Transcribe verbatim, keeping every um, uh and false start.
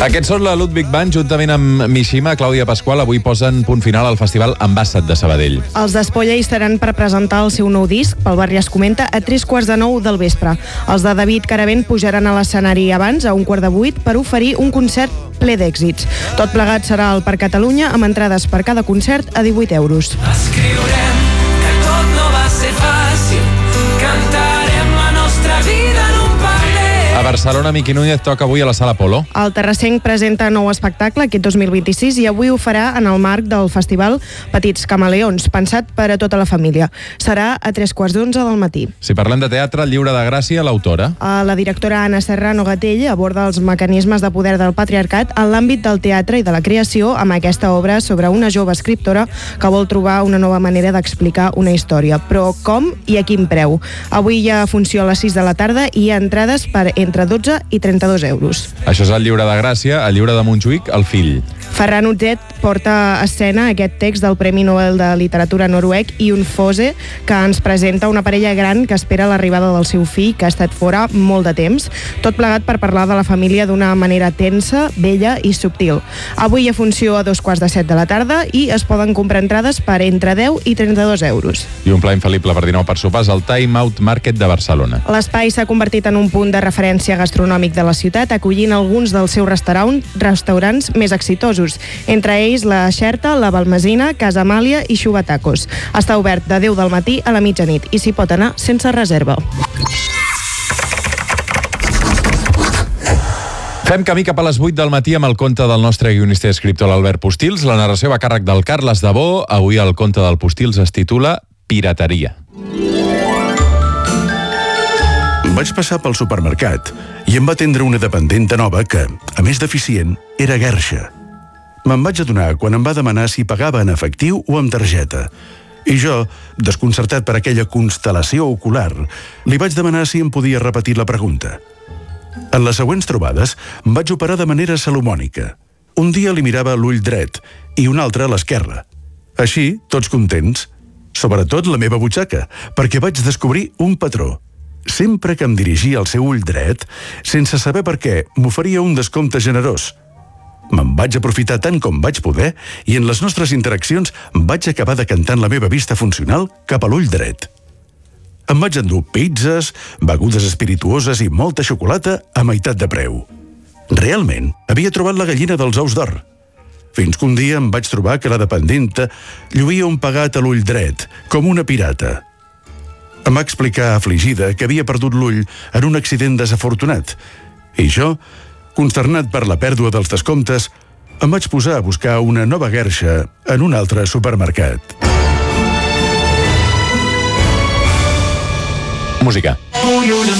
Aquests són la Ludwig Band, juntament amb Mishima, Clàudia Pasqual, avui posen punt final al festival Ambassat de Sabadell. Els d'Espolla hi estaran per presentar el seu nou disc, Pel barri es comenta, a tres quarts de nou del vespre. Els de David Caravent pujaran a l'escenari abans, a un quart de vuit, per oferir un concert ple d'èxits. Tot plegat serà al Parc Catalunya, amb entrades per cada concert a divuit euros. Escriurem que tot no va ser fàcil, cantarem la nostra vida en un paper. A Barcelona, Miqui Núñez toca avui a la Sala Polo. El terrassenc presenta nou espectacle aquest dos mil vint-i-sis i avui ho farà en el marc del festival Petits Camaleons, pensat per a tota la família. Serà a tres quarts d'onze del matí. Si parlem de teatre, el Lliure de Gràcia, l'autora. La directora Anna Serrano Gatell aborda els mecanismes de poder del patriarcat en l'àmbit del teatre i de la creació amb aquesta obra sobre una jove escriptora que vol trobar una nova manera d'explicar una història. Però com i a quin preu? Avui hi ha funció a les sis de la tarda i hi ha entrades per entre dotze i trenta-dos euros. Això és el Lliure de Gràcia, el Lliure de Montjuïc, El fill. Ferran Utzet porta a escena aquest text del Premi Nobel de Literatura noruec Jon Fosse, que ens presenta una parella gran que espera l'arribada del seu fill, que ha estat fora molt de temps, tot plegat per parlar de la família d'una manera tensa, bella i subtil. Avui hi ha funció a dos quarts de set de la tarda i es poden comprar entrades per entre deu i trenta-dos euros. I un pla infal·lible per dinar per sopars al Time Out Market de Barcelona. L'espai s'ha convertit en un punt de referència gastronòmic de la ciutat, acollint alguns dels seus restaurants, restaurants més exitosos, entre ells la Xerta, la Balmesina, Casa Amàlia i Xubatacos. Està obert de deu del matí a la mitjanit i s'hi pot anar sense reserva. Fem camí cap a les vuit del matí amb el conte del nostre guionista i escriptor l'Albert Postils. La narració va a càrrec del Carles Dabó. Avui el conte del Postils es titula Pirateria. Vaig passar pel supermercat i em va atendre una dependenta nova que, a més d'eficient, era guerxa. Me'n vaig adonar quan em va demanar si pagava en efectiu o amb targeta. I jo, desconcertat per aquella constel·lació ocular, li vaig demanar si em podia repetir la pregunta. En les següents trobades, em vaig operar de manera salomònica. Un dia li mirava l'ull dret i un altre a l'esquerra. Així, tots contents. Sobretot la meva butxaca, perquè vaig descobrir un patró. Sempre que em dirigia al seu ull dret, sense saber per què, m'oferia un descompte generós. Me'n vaig aprofitar tant com vaig poder i en les nostres interaccions vaig acabar decantant la meva vista funcional cap a l'ull dret. Em vaig endur pizzas, begudes espirituoses i molta xocolata a meitat de preu. Realment, havia trobat la gallina dels ous d'or. Fins que un dia em vaig trobar que la dependenta lluïa un pegat a l'ull dret, com una pirata. Em va explicar, afligida, que havia perdut l'ull en un accident desafortunat. I jo, consternat per la pèrdua dels descomptes, em vaig posar a buscar una nova guerxa en un altre supermercat. Música.